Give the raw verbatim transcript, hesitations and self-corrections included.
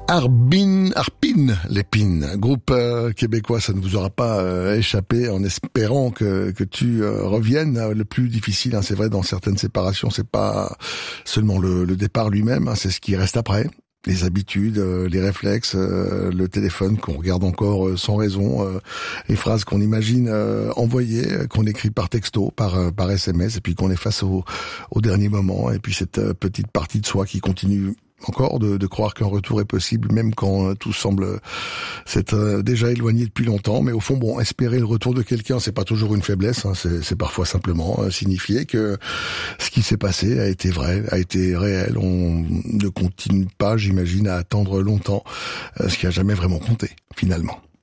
Arbin, Arpine Lépine, groupe euh, québécois, ça ne vous aura pas euh, échappé, en espérant que que tu euh, reviennes. Le plus difficile, hein, c'est vrai, dans certaines séparations, c'est pas seulement le, le départ lui-même, hein, c'est ce qui reste après. Les habitudes, euh, les réflexes, euh, le téléphone qu'on regarde encore euh, sans raison, euh, les phrases qu'on imagine euh, envoyer, euh, qu'on écrit par texto, par euh, par S M S, et puis qu'on efface au, au dernier moment, et puis cette euh, petite partie de soi qui continue encore de, de croire qu'un retour est possible, même quand euh, tout semble s'être euh, déjà éloigné depuis longtemps. Mais au fond, bon, espérer le retour de quelqu'un, c'est pas toujours une faiblesse, hein, c'est, c'est parfois simplement euh, signifier que ce qui s'est passé a été vrai, a été réel. On ne continue pas, j'imagine, à attendre longtemps euh, ce qui a jamais vraiment compté, finalement.